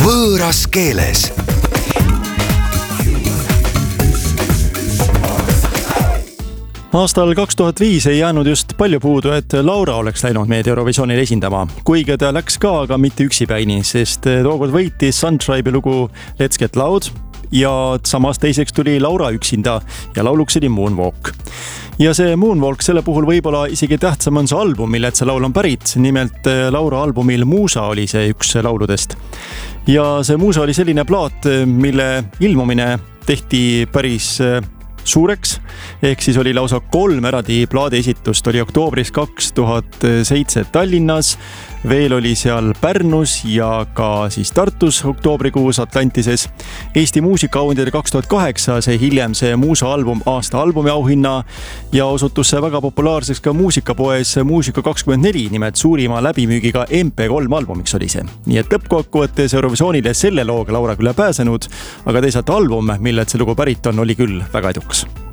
võõras keeles. Aastal 2005 ei jäänud just palju puudu, et Laura oleks läinud meid Eurovisionil esindama. Kuigi ta läks ka, aga mitte üksipäini, sest tookord võitis Suntribe'i lugu Let's Get Loud ja samas teiseks tuli Laura üksinda ja lauluks oli Moonwalk. Ja see Moonwalk selle puhul võib-olla isegi tähtsam on see album, millelt see laul on pärit. Nimelt Laura albumil Muusa oli see üks lauludest. Ja see Muusa oli selline plaat, mille ilmumine tehti päris suureks, ehk siis oli lausa 3 eraldi plaadi esitust, oli oktoobris 2007 Tallinnas, veel oli seal Pärnus ja ka siis Tartus oktoobrikuus Atlantises. Eesti muusikaauhindadel 2008 sai hiljem see Muusa album aasta albumi auhinna ja osutus see väga populaarseks ka muusikapoes Muusika24, nimelt suurima läbimüügiga MP3 albumiks oli see. Nii et lõppkokkuvõttes Eurovisioonile selle looga Laura küll pääsenud, aga teisalt album, millelt see lugu pärit on, oli küll väga edukas.